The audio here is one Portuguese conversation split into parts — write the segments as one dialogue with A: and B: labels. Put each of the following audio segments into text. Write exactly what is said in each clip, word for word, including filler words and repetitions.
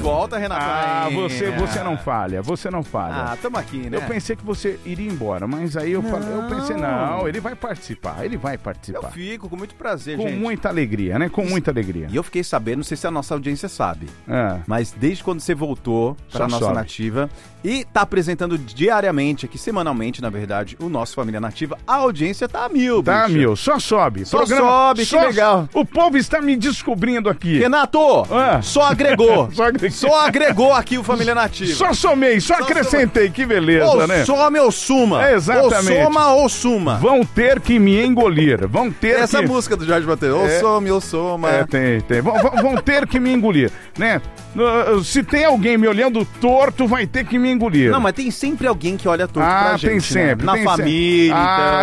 A: volta, Renato.
B: Ah, você, você não falha, você não falha.
A: Ah, tamo aqui, né?
B: Eu pensei que você iria embora, mas aí eu, falei, eu pensei, não, ele vai participar, ele vai participar.
A: Eu fico com muito prazer,
B: com
A: gente.
B: Com muita alegria, né? Com Isso. muita alegria.
A: E eu fiquei sabendo, não sei se a nossa audiência sabe,
B: é.
A: mas desde quando você voltou para a nossa
B: sobe.
A: Nativa e tá apresentando diariamente, aqui semanalmente, na verdade, o nosso Família Nativa, a audiência tá a mil,
B: Tá a mil, só sobe.
A: Só Programa, sobe,
B: só,
A: que legal.
B: O povo está me descobrindo aqui.
A: Renato, ah. só agregou. só, agregou. só agregou aqui o Família Nativa.
B: Só somei, só, só acrescentei, some... que beleza,
A: ou
B: né?
A: Some ou suma.
B: É, exatamente.
A: Ou soma ou suma.
B: Vão ter que me engolir, vão ter
A: Essa
B: que...
A: música do Jorge Mateus, ou é... some ou soma.
B: É, tem, tem. Vão, vão ter que me engolir, né? Se tem alguém me olhando torto, vai ter que me engolir.
A: Não, mas tem sempre alguém que olha torto
B: ah,
A: pra gente,
B: tem sempre,
A: né? Na
B: tem
A: família,
B: sempre. Ah,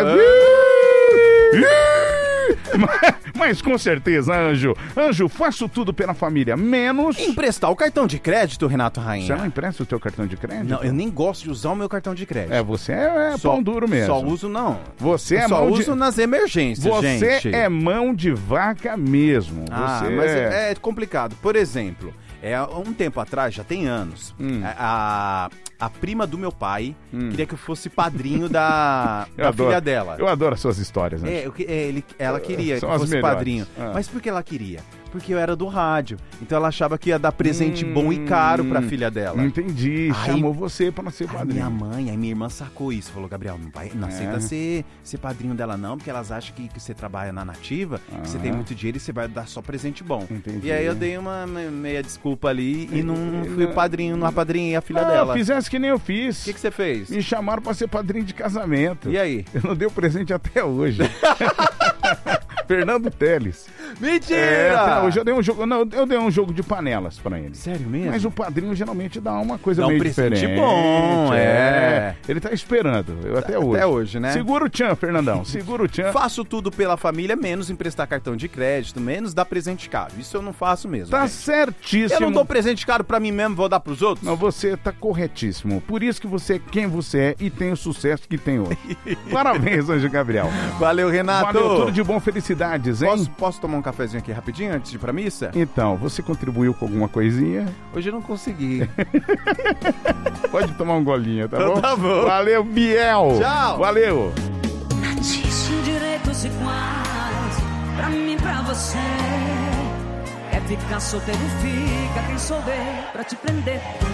A: então...
B: mas, mas com certeza, Anjo. Anjo, faço tudo pela família, menos...
A: Emprestar o cartão de crédito, Renato Rainha.
B: Você não empresta o teu cartão de crédito?
A: Não, eu nem gosto de usar o meu cartão de crédito.
B: É, você é, é só, pão duro mesmo.
A: Só uso, não.
B: Você
A: eu
B: é
A: só
B: mão
A: uso
B: de...
A: nas emergências,
B: você
A: gente.
B: Você é mão de vaca mesmo.
A: Ah,
B: você
A: mas
B: é...
A: é complicado. Por exemplo... É, um tempo atrás, já tem anos, hum. a, a, a prima do meu pai hum. queria que eu fosse padrinho da, da filha dela.
B: Eu adoro as suas histórias, né?
A: É, eu, ele, ela queria
B: São
A: que eu fosse
B: melhores.
A: padrinho.
B: Ah.
A: Mas por que ela queria? Porque eu era do rádio. Então ela achava que ia dar presente hum, bom e caro pra filha dela.
B: Entendi. Aí, chamou você pra ser padrinho.
A: Minha mãe, aí minha irmã sacou isso. Falou, Gabriel, não, vai, não é. aceita ser, ser padrinho dela não, porque elas acham que, que você trabalha na Nativa, ah. que você tem muito dinheiro e você vai dar só presente bom.
B: Entendi.
A: E aí eu dei uma meia desculpa ali e não fui o padrinho, não apadrinhei a filha
B: ah,
A: dela.
B: Fizesse que nem eu fiz.
A: O que, que você fez?
B: Me chamaram pra ser padrinho de casamento.
A: E aí?
B: Eu não dei o presente até hoje. Fernando Teles.
A: Mentira!
B: É, até hoje eu dei um jogo, não, eu dei um jogo de panelas pra ele.
A: Sério mesmo?
B: Mas o padrinho geralmente dá uma coisa
A: dá um
B: meio
A: presente
B: diferente.
A: bom, é.
B: é. Ele tá esperando, eu até hoje.
A: Até hoje, né?
B: Segura o tchan, Fernandão, segura o tchan.
A: Faço tudo pela família, menos emprestar cartão de crédito, menos dar presente caro. Isso eu não faço mesmo.
B: Tá
A: gente.
B: certíssimo.
A: Eu não dou presente caro pra mim mesmo, vou dar pros outros?
B: Não, você tá corretíssimo. Por isso que você é quem você é e tem o sucesso que tem hoje. Parabéns, Anjo Gabriel.
A: Valeu, Renato.
B: Valeu, tudo de bom, felicidades, hein?
A: Posso, posso tomar um cafezinho aqui rapidinho antes de ir pra missa?
B: Então, você contribuiu com alguma coisinha?
A: Hoje eu não consegui.
B: Pode tomar um golinho, tá
A: então
B: bom?
A: Tá bom.
B: Valeu, Biel.
A: Tchau.
B: Valeu.
C: Direitos iguais pra mim e pra você. É ficar solteiro, fica quem souber pra te prender.